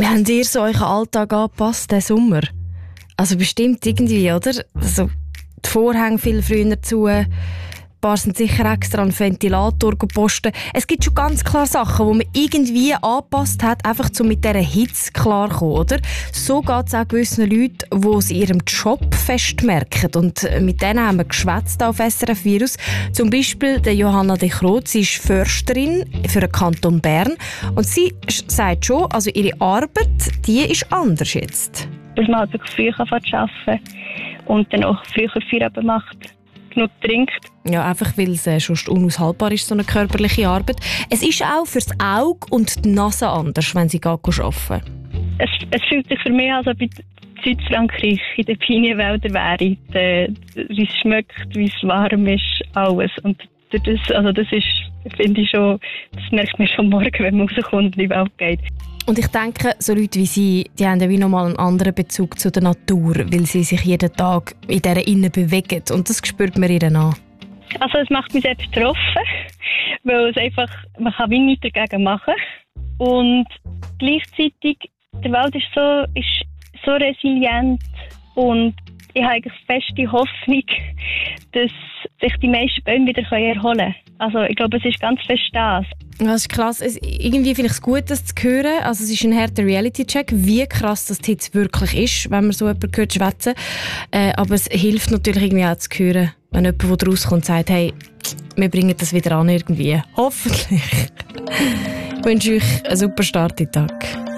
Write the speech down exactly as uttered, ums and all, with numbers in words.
habt ihr so euren Alltag angepasst, diesen Sommer? Also bestimmt irgendwie, oder? Also die Vorhänge viel früher zu, ein paar sind sicher extra an den Ventilator gepostet. Es gibt schon ganz klar Sachen, die man irgendwie angepasst hat, einfach um mit dieser Hitze klarzukommen, oder? So geht es auch gewissen Leuten, die es in ihrem Job festmerken. Und mit denen haben wir geschwätzt auf S R F Virus. Zum Beispiel der Johanna de Groot, sie ist Försterin für den Kanton Bern. Und sie sagt schon, also ihre Arbeit, die ist anders jetzt. Dass man halt wirklich früh arbeiten und dann auch früher Feierabend macht, genug trinkt. Ja, einfach weil es äh, sonst unaushaltbar ist, so eine körperliche Arbeit. Es ist auch fürs Auge und die Nase anders, wenn sie arbeiten. Es, es fühlt sich für mich an, als ob ich in Südfrankreich in den Pinienwäldern wäre. De, wie es schmeckt, wie es warm ist, alles. Und das, also das ist, finde ich schon, das merkt man schon morgen, wenn man rauskommt und in die Welt geht. Und ich denke, so Leute wie Sie, die haben ja wie nochmal einen anderen Bezug zu der Natur, weil sie sich jeden Tag in dieser Innen bewegen. Und das spürt man ihnen an. Also es macht mich sehr betroffen, weil es einfach, man kann wie nichts dagegen machen. Und gleichzeitig, der Wald ist so, ist so resilient und ich habe eigentlich feste Hoffnung, dass sich die meisten Bäume wieder erholen können. Also ich glaube, es ist ganz fest das. Das ist krass. Es, irgendwie finde ich es gut, das zu hören. Also es ist ein harter Reality-Check, wie krass das jetzt wirklich ist, wenn man so jemanden hört schwätzen. Äh, aber es hilft natürlich irgendwie auch zu hören, wenn jemand, der rauskommt und sagt, hey, wir bringen das wieder an irgendwie. Hoffentlich. Ich wünsche euch einen super Start in den Tag.